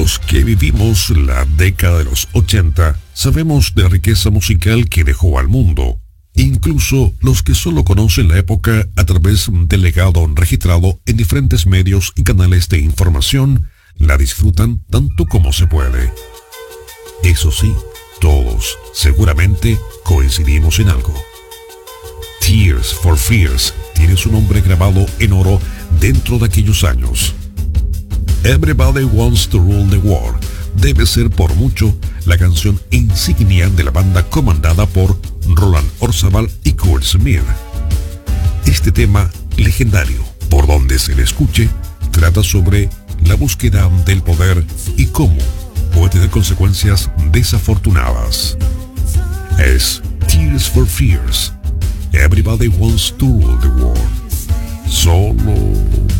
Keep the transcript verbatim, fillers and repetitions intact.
Los que vivimos la década de los ochenta sabemos de la riqueza musical que dejó al mundo. Incluso los que solo conocen la época a través del legado registrado en diferentes medios y canales de información, la disfrutan tanto como se puede. Eso sí, todos seguramente coincidimos en algo. Tears for Fears tiene su nombre grabado en oro dentro de aquellos años. Everybody Wants to Rule the World debe ser por mucho la canción insignia de la banda comandada por Roland Orzabal y Kurt Smith. Este tema legendario, por donde se le escuche, trata sobre la búsqueda del poder y cómo puede tener consecuencias desafortunadas. Es Tears for Fears. Everybody Wants to Rule the World. Solo